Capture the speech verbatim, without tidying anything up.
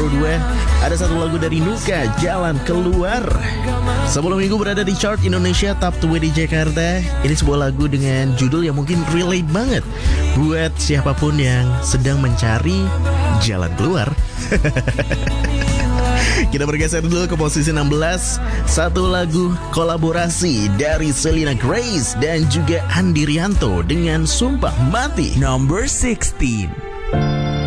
nomor dua, ada satu lagu dari Nuka, Jalan Keluar. Sebelum minggu berada di chart Indonesia Top dua di Jakarta, ini sebuah lagu dengan judul yang mungkin relate banget buat siapapun yang sedang mencari jalan keluar. Kita bergeser dulu ke posisi enam belas. Satu lagu kolaborasi dari Selena Grace dan juga Andi Rianto dengan Sumpah Mati. Number sixteen.